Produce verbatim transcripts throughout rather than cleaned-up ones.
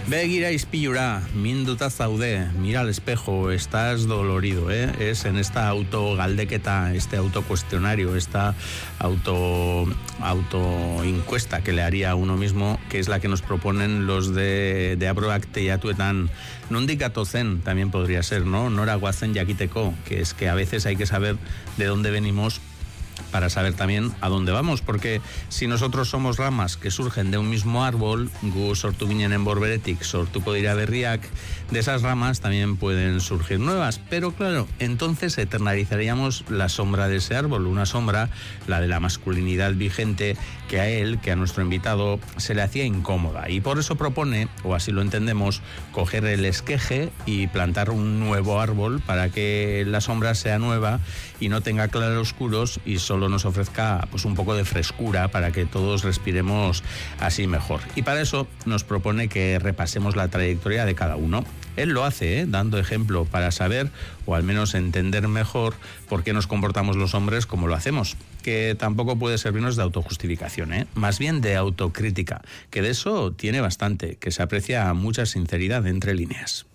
Begira ispilura, minduta zaude, mira al espejo, estás dolorido, ¿eh? Es en esta autogaldequeta, este autocuestionario, esta auto autoencuesta que le haría a uno mismo, que es la que nos proponen los de, de Abroak Teiatuetan. Nondik gatozen también podría ser, ¿no? Nora guazen jakiteko, que es que a veces hay que saber de dónde venimos para saber también a dónde vamos, porque si nosotros somos ramas que surgen de un mismo árbol, gu sortu ginen borberetik, sortuko dira berriak, de esas ramas también pueden surgir nuevas, pero claro, entonces eternalizaríamos la sombra de ese árbol, una sombra, la de la masculinidad vigente, que a él, que a nuestro invitado, se le hacía incómoda, y por eso propone, o así lo entendemos, coger el esqueje y plantar un nuevo árbol para que la sombra sea nueva y no tenga claroscuros y solo nos ofrezca pues un poco de frescura para que todos respiremos así mejor. Y para eso nos propone que repasemos la trayectoria de cada uno. Él lo hace, ¿eh? dando ejemplo para saber, o al menos entender mejor, por qué nos comportamos los hombres como lo hacemos, que tampoco puede servirnos de autojustificación, ¿eh? más bien de autocrítica, que de eso tiene bastante, que se aprecia mucha sinceridad entre líneas.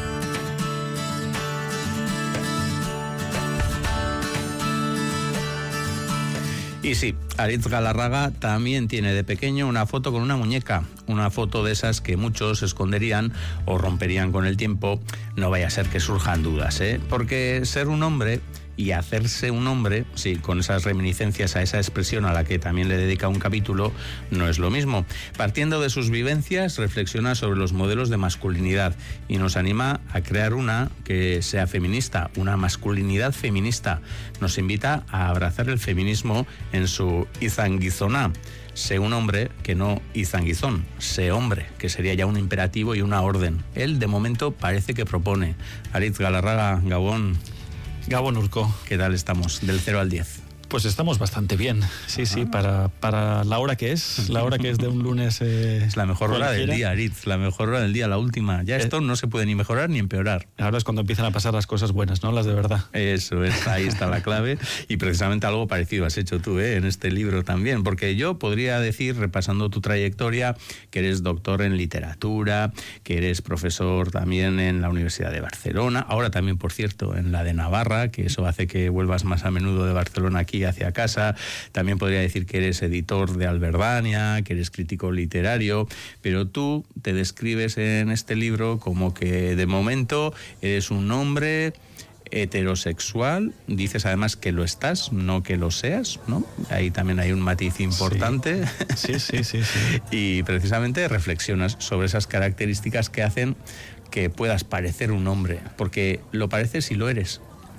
Y sí, Aritz Galarraga también tiene de pequeño una foto con una muñeca, una foto de esas que muchos esconderían o romperían con el tiempo, no vaya a ser que surjan dudas, ¿eh? Porque ser un hombre y hacerse un hombre, sí, con esas reminiscencias a esa expresión a la que también le dedica un capítulo, no es lo mismo. Partiendo de sus vivencias, reflexiona sobre los modelos de masculinidad y nos anima a crear una que sea feminista, una masculinidad feminista. Nos invita a abrazar el feminismo en su izanguizona. Sé un hombre que no izanguizón, sé hombre, que sería ya un imperativo y una orden. Él, de momento, parece que propone. Aritz Galarraga, Gabón. Gabón Urco. ¿Qué tal estamos? Del cero al diez. Pues estamos bastante bien, sí, Ajá. sí, para, para la hora que es, la hora que es de un lunes. Eh, es la mejor hora cualquiera. del día, Aritz, la mejor hora del día, la última. Ya esto eh, no se puede ni mejorar ni empeorar. Ahora es cuando empiezan a pasar las cosas buenas, ¿no? Las de verdad. Eso es, ahí está la clave. Y precisamente algo parecido has hecho tú, ¿eh? En este libro también, porque yo podría decir, repasando tu trayectoria, que eres doctor en literatura, que eres profesor también en la Universidad de Barcelona, ahora también, por cierto, en la de Navarra, que eso hace que vuelvas más a menudo de Barcelona aquí hacia casa. También podría decir que eres editor de Alberdania, que eres crítico literario, pero tú te describes en este libro como que de momento eres un hombre heterosexual, dices además que lo estás, no que lo seas, ¿no? Ahí también hay un matiz importante. Sí, sí, sí, sí, sí. Y precisamente reflexionas sobre esas características que hacen que puedas parecer un hombre, porque lo pareces y lo eres.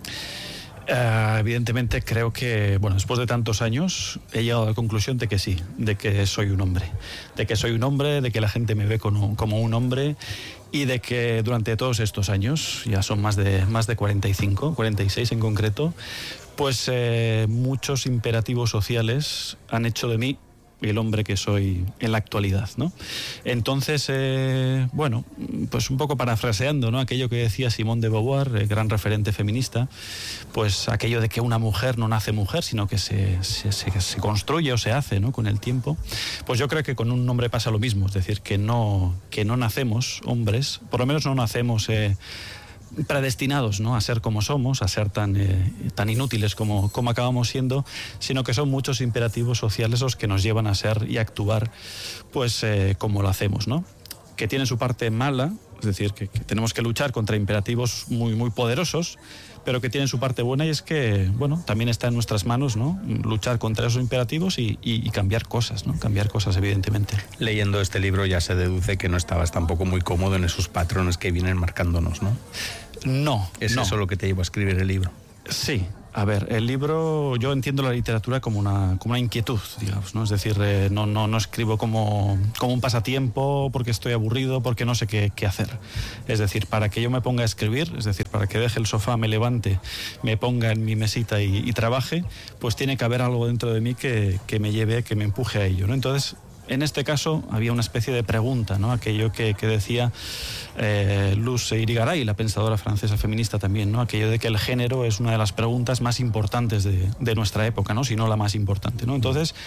Uh, evidentemente creo que, bueno, después de tantos años he llegado a la conclusión de que sí, de que soy un hombre, de que soy un hombre, de que la gente me ve como, como un hombre y de que durante todos estos años, ya son más de, más de cuarenta y cinco, cuarenta y seis en concreto, pues eh, muchos imperativos sociales han hecho de mí el hombre que soy en la actualidad, ¿no? Entonces, eh, bueno, pues un poco parafraseando, ¿no? Aquello que decía Simone de Beauvoir, el gran referente feminista, pues aquello de que una mujer no nace mujer, sino que se, se, se, se construye o se hace, ¿no? Con el tiempo. Pues yo creo que con un hombre pasa lo mismo, es decir, que no, que no nacemos hombres, por lo menos no nacemos Eh, predestinados, ¿no? A ser como somos, a ser tan, eh, tan inútiles como, como acabamos siendo, sino que son muchos imperativos sociales los que nos llevan a ser y actuar pues eh, como lo hacemos, ¿no? Que tienen su parte mala, es decir, que, que tenemos que luchar contra imperativos muy, muy poderosos, pero que tienen su parte buena y es que, bueno, también está en nuestras manos, ¿no? Luchar contra esos imperativos y, y, y cambiar cosas, ¿no? Cambiar cosas, evidentemente. Leyendo este libro ya se deduce que no estabas tampoco muy cómodo en esos patrones que vienen marcándonos, ¿no? No. ¿Es no. eso lo que te llevó a escribir el libro? Sí. A ver, el libro, yo entiendo la literatura como una, como una inquietud, digamos, ¿no? Es decir, eh, no, no, no escribo como, como un pasatiempo porque estoy aburrido, porque no sé qué, qué hacer. Es decir, para que yo me ponga a escribir, es decir, para que deje el sofá, me levante, me ponga en mi mesita y, y trabaje, pues tiene que haber algo dentro de mí que, que me lleve, que me empuje a ello, ¿no? Entonces, en este caso había una especie de pregunta, ¿no? Aquello que, que decía eh, Luz Irigaray, la pensadora francesa feminista también, ¿no? Aquello de que el género es una de las preguntas más importantes de, de nuestra época, ¿no? Si no la más importante, ¿no? Entonces,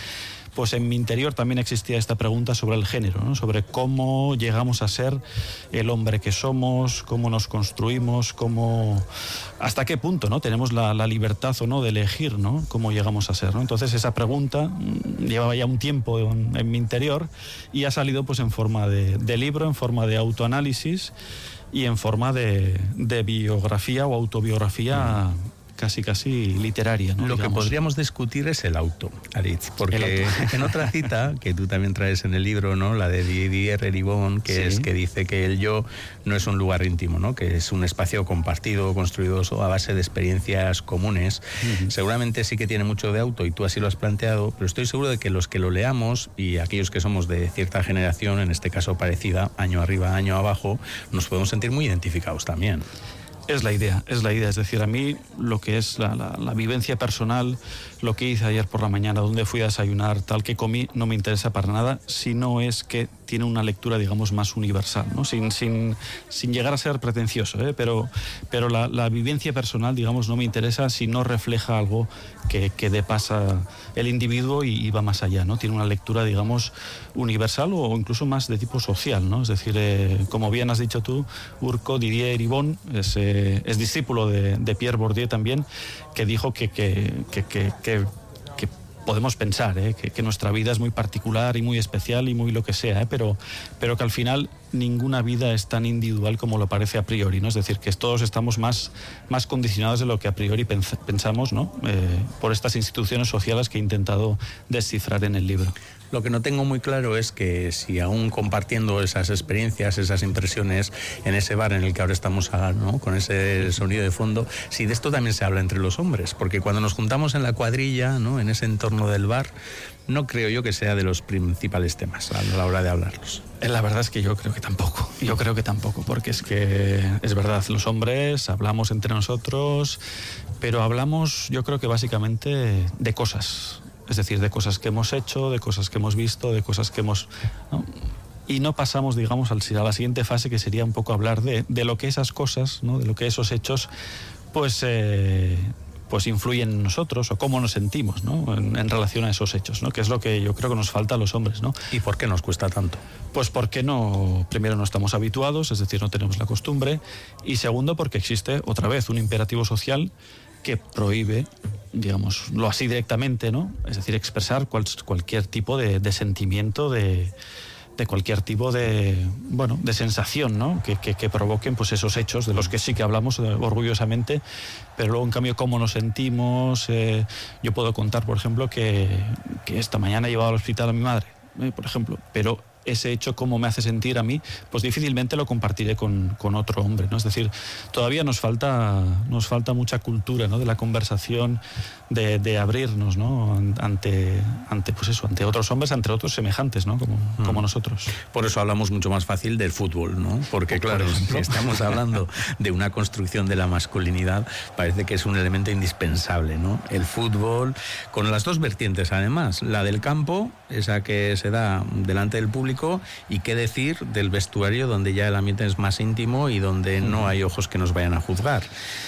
pues en mi interior también existía esta pregunta sobre el género, ¿no? Sobre cómo llegamos a ser el hombre que somos, cómo nos construimos, cómo, hasta qué punto, ¿no? Tenemos la, la libertad o no de elegir, ¿no? Cómo llegamos a ser, ¿no? Entonces esa pregunta llevaba ya un tiempo en, en mi interior y ha salido pues en forma de, de libro, en forma de autoanálisis y en forma de, de biografía o autobiografía casi casi literaria, ¿no? Lo Digamos. que podríamos discutir es el auto, Aritz, porque auto. En otra cita que tú también traes en el libro, ¿no? La de Didier Eribon, que sí. es que dice que el yo no es un lugar íntimo, ¿no? Que es un espacio compartido, construido a base de experiencias comunes. Uh-huh. Seguramente sí que tiene mucho de auto y tú así lo has planteado, pero estoy seguro de que los que lo leamos y aquellos que somos de cierta generación, en este caso parecida, año arriba, año abajo, nos podemos sentir muy identificados también. Es la idea, es la idea. Es decir, a mí lo que es la, la, la vivencia personal, lo que hice ayer por la mañana, dónde fui a desayunar, tal que comí, no me interesa para nada, si no es que tiene una lectura, digamos, más universal, ¿no? Sin, sin, sin llegar a ser pretencioso, ¿eh? Pero, pero la, la vivencia personal, digamos, no me interesa si no refleja algo que, que depasa el individuo y, y va más allá, ¿no? Tiene una lectura, digamos, universal o incluso más de tipo social, ¿no? Es decir, eh, como bien has dicho tú, Urco, Didier Eribon es... Eh, es discípulo de, de Pierre Bourdieu también, que dijo que, que, que, que, que, que podemos pensar ¿eh? que, que nuestra vida es muy particular y muy especial y muy lo que sea, ¿eh? pero, pero que al final ninguna vida es tan individual como lo parece a priori, ¿no? Es decir, que todos estamos más, más condicionados de lo que a priori pens pensamos, ¿no? Eh, por estas instituciones sociales que he intentado descifrar en el libro. Lo que no tengo muy claro es que si aún compartiendo esas experiencias, esas impresiones en ese bar en el que ahora estamos, ¿no? Con ese sonido de fondo, si de esto también se habla entre los hombres, porque cuando nos juntamos en la cuadrilla, ¿no? En ese entorno del bar, no creo yo que sea de los principales temas a la hora de hablarlos. La verdad es que yo creo que tampoco, yo creo que tampoco, porque es que es verdad, los hombres hablamos entre nosotros, pero hablamos yo creo que básicamente de cosas. Es decir, de cosas que hemos hecho, de cosas que hemos visto, de cosas que hemos... ¿no? Y no pasamos, digamos, al, a la siguiente fase, que sería un poco hablar de, de lo que esas cosas, ¿no? De lo que esos hechos, pues, eh, pues influyen en nosotros, o cómo nos sentimos, ¿no? En, en relación a esos hechos, ¿no? Que es lo que yo creo que nos falta a los hombres, ¿no? ¿Y por qué nos cuesta tanto? Pues porque no, primero no estamos habituados, es decir, no tenemos la costumbre, y segundo porque existe, otra vez, un imperativo social que prohíbe, digámoslo así directamente, ¿no? Es decir, expresar cual, cualquier tipo de, de sentimiento, de, de cualquier tipo de, bueno, de sensación, ¿no? Que, que, que provoquen pues esos hechos de los que sí que hablamos eh, orgullosamente, pero luego en cambio cómo nos sentimos. Eh, yo puedo contar, por ejemplo, que, que esta mañana he llevado al hospital a mi madre, eh, por ejemplo, pero ese hecho cómo me hace sentir a mí, pues difícilmente lo compartiré con, con otro hombre, ¿no? Es decir, todavía nos falta, nos falta mucha cultura, ¿no? De la conversación, de, de abrirnos, ¿no? Ante, ante, pues eso, ante otros hombres, ante otros semejantes, ¿no? Como, mm. como nosotros. Por eso hablamos mucho más fácil del fútbol, ¿no? Porque claro, si estamos hablando de una construcción de la masculinidad, parece que es un elemento indispensable, ¿no? El fútbol, con las dos vertientes además, la del campo, esa que se da delante del público, y qué decir del vestuario, donde ya el ambiente es más íntimo y donde no hay ojos que nos vayan a juzgar.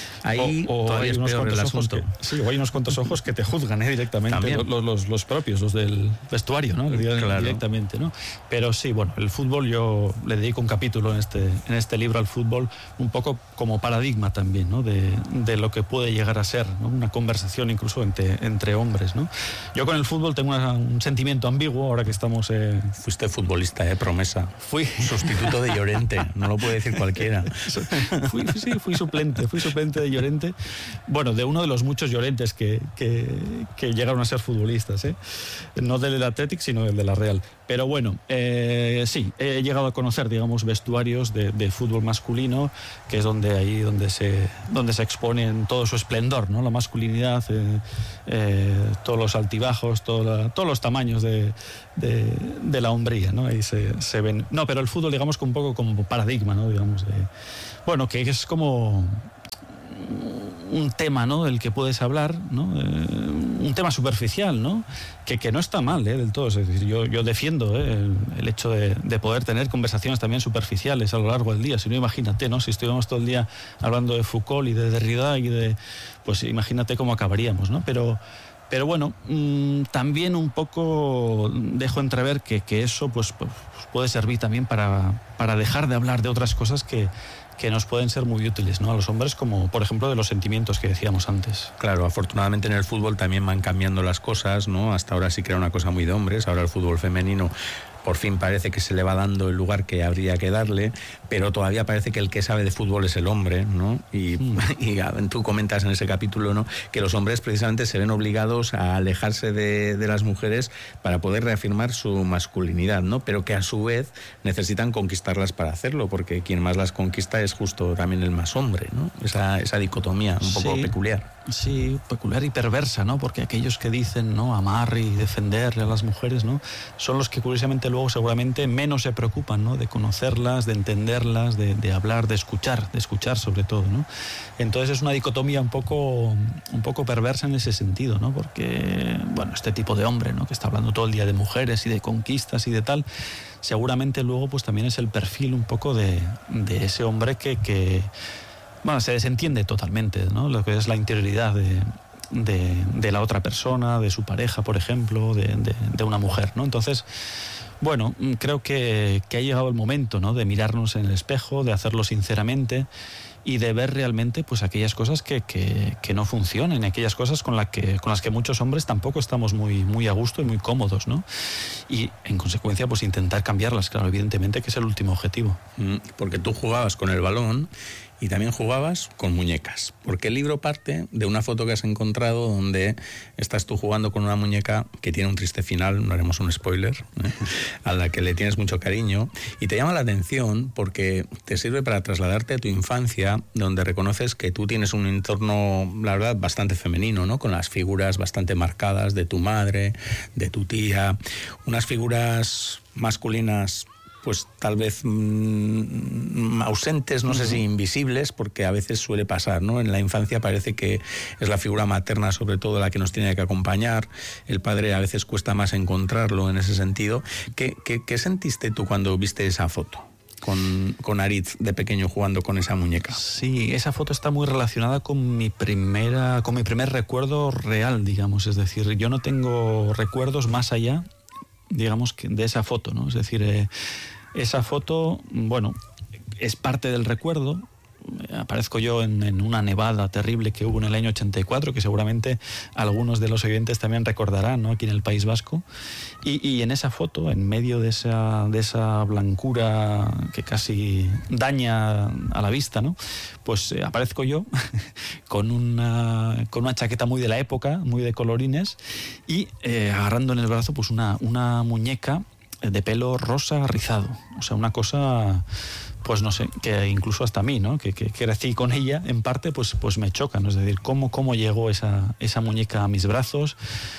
Ahí o, o todavía es peor el asunto. Que, sí, o hay unos cuantos ojos que te juzgan, ¿eh? Directamente, los, los, los propios, los del vestuario, ¿no? Claro. Directamente, ¿no? Pero sí, bueno, el fútbol, yo le dedico un capítulo en este, en este libro al fútbol, un poco como paradigma también, ¿no? De, de lo que puede llegar a ser, ¿no? Una conversación incluso entre, entre hombres, ¿no? Yo con el fútbol tengo una, un sentimiento ambiguo, ahora que estamos... Eh... Fuiste futbolista, ¿eh? Promesa. Fui. Sustituto de Llorente, no lo puede decir cualquiera. Fui, sí, fui suplente, fui suplente de Llorente, bueno, de uno de los muchos Llorentes que, que, que llegaron a ser futbolistas, ¿eh? No del Athletic, sino del de la Real. Pero bueno, eh, sí, he llegado a conocer, digamos, vestuarios de, de fútbol masculino, que es donde ahí donde se, donde se expone en todo su esplendor, ¿no? La masculinidad, eh, eh, todos los altibajos, toda la, todos los tamaños de, de, de la hombría, ¿no? Ahí se, se ven. No, pero el fútbol, digamos, que un poco como paradigma, ¿no? Digamos, de, bueno, que es como un tema, ¿no? Del que puedes hablar, ¿no? Eh, un tema superficial, ¿no? Que, que no está mal, ¿eh? Del todo. Es decir, yo, yo defiendo ¿eh? el, el hecho de, de poder tener conversaciones también superficiales a lo largo del día. Si no, imagínate, ¿no? Si estuviéramos todo el día hablando de Foucault y de Derrida y de... Pues imagínate cómo acabaríamos, ¿no? Pero, Pero bueno, mmm, también un poco dejo entrever que, que eso pues, pues puede servir también para, para dejar de hablar de otras cosas que, que nos pueden ser muy útiles, ¿no?, a los hombres, como por ejemplo de los sentimientos que decíamos antes. Claro, afortunadamente en el fútbol también van cambiando las cosas, ¿no? Hasta ahora sí que era una cosa muy de hombres, ahora el fútbol femenino por fin parece que se le va dando el lugar que habría que darle, pero todavía parece que el que sabe de fútbol es el hombre, ¿no? Y, mm. y tú comentas en ese capítulo, ¿no?, que los hombres precisamente se ven obligados a alejarse de, de las mujeres para poder reafirmar su masculinidad, ¿no? Pero que a su vez necesitan conquistarlas para hacerlo, porque quien más las conquista es justo también el más hombre, ¿no? Esa, esa dicotomía un poco sí. peculiar. Sí, peculiar y perversa, ¿no? Porque aquellos que dicen, ¿no?, amar y defender a las mujeres, ¿no?, son los que curiosamente luego seguramente menos se preocupan, ¿no?, de conocerlas, de entenderlas, de, de hablar, de escuchar, de escuchar sobre todo, ¿no? Entonces es una dicotomía un poco, un poco perversa en ese sentido, ¿no? Porque, bueno, este tipo de hombre, ¿no?, que está hablando todo el día de mujeres y de conquistas y de tal, seguramente luego pues también es el perfil un poco de, de ese hombre que... que bueno, se desentiende totalmente, ¿no?, lo que es la interioridad de, de, de la otra persona, de su pareja, por ejemplo, de, de, de una mujer, ¿no? Entonces, bueno, creo que, que ha llegado el momento, ¿no?, de mirarnos en el espejo, de hacerlo sinceramente y de ver realmente pues aquellas cosas que, que, que no funcionen, aquellas cosas con, la que, con las que muchos hombres tampoco estamos muy, muy a gusto y muy cómodos, ¿no? Y en consecuencia pues intentar cambiarlas, claro, evidentemente, que es el último objetivo. Porque tú jugabas con el balón y también jugabas con muñecas, porque el libro parte de una foto que has encontrado donde estás tú jugando con una muñeca que tiene un triste final, no haremos un spoiler, ¿eh?, a la que le tienes mucho cariño, y te llama la atención porque te sirve para trasladarte a tu infancia, donde reconoces que tú tienes un entorno, la verdad, bastante femenino, ¿no?, con las figuras bastante marcadas de tu madre, de tu tía, unas figuras masculinas pues tal vez mmm, ausentes, no sé si invisibles, porque a veces suele pasar, ¿no? En la infancia parece que es la figura materna sobre todo la que nos tiene que acompañar, el padre a veces cuesta más encontrarlo en ese sentido. ¿Qué, qué, qué sentiste tú cuando viste esa foto con, con Aritz de pequeño jugando con esa muñeca? Sí, esa foto está muy relacionada con mi primera, con mi primer recuerdo real, digamos, es decir, yo no tengo recuerdos más allá, digamos, de esa foto, ¿no? Es decir, eh, esa foto, bueno, es parte del recuerdo. Aparezco yo en, en una nevada terrible que hubo en el año ochenta y cuatro, que seguramente algunos de los oyentes también recordarán, ¿no?, aquí en el País Vasco. Y, y en esa foto, en medio de esa, de esa blancura que casi daña a la vista, ¿no?, pues eh, aparezco yo con una, con una chaqueta muy de la época, muy de colorines, y eh, agarrando en el brazo pues una, una muñeca de pelo rosa rizado. O sea, una cosa, pues no sé, que incluso hasta a mí, ¿no?, que, que crecí con ella, en parte, pues, pues me choca, ¿no? Es decir, cómo, cómo llegó esa, esa muñeca a mis brazos,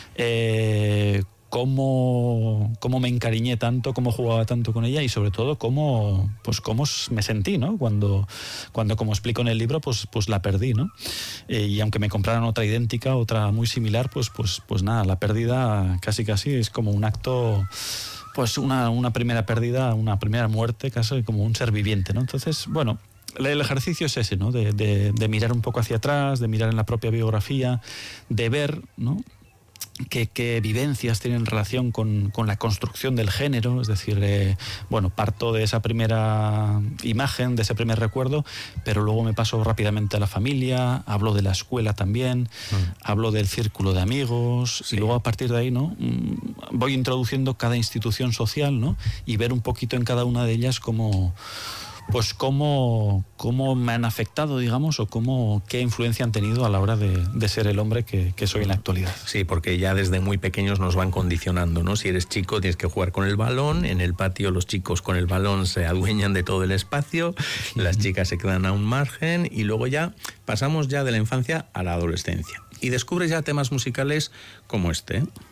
eh, cómo, cómo me encariñé tanto, cómo jugaba tanto con ella y sobre todo cómo, pues cómo me sentí, ¿no?, cuando, cuando como explico en el libro, pues, pues la perdí, ¿no? Eh, y aunque me compraran otra idéntica, otra muy similar, pues, pues, pues nada, la pérdida casi casi es como un acto... Pues una, una primera pérdida, una primera muerte, casi como un ser viviente, ¿no? Entonces, bueno, el ejercicio es ese, ¿no? De, de, de mirar un poco hacia atrás, de mirar en la propia biografía, de ver, ¿no?, qué, qué vivencias tienen relación con, con la construcción del género. Es decir, eh, bueno, parto de esa primera imagen, de ese primer recuerdo, pero luego me paso rápidamente a la familia, hablo de la escuela también, mm. hablo del círculo de amigos, sí. Y luego a partir de ahí, ¿no?, voy introduciendo cada institución social, ¿no?, y ver un poquito en cada una de ellas cómo... pues cómo, cómo me han afectado, digamos, o cómo, qué influencia han tenido a la hora de, de ser el hombre que, que soy en la actualidad. Sí, porque ya desde muy pequeños nos van condicionando, ¿no? Si eres chico tienes que jugar con el balón, en el patio los chicos con el balón se adueñan de todo el espacio, las chicas se quedan a un margen y luego ya pasamos ya de la infancia a la adolescencia. Y descubres ya temas musicales como este, ¿eh?